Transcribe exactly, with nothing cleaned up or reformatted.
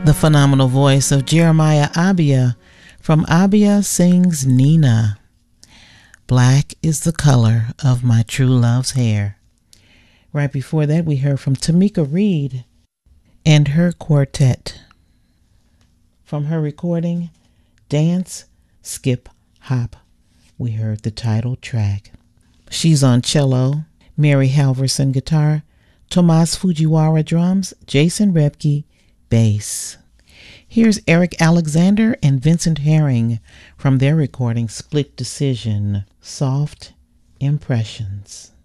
The phenomenal voice of Jeremiah Abia from Abia Sings Nina. Black is the color of my true love's hair. Right before that, we heard from Tamika Reed and her quartet. From her recording, Dance, Skip, Hop, we heard the title track. She's on cello, Mary Halverson guitar, Tomas Fujiwara drums, Jason Rebke bass. Here's Eric Alexander and Vincent Herring from their recording Split Decision, Soft Impressions.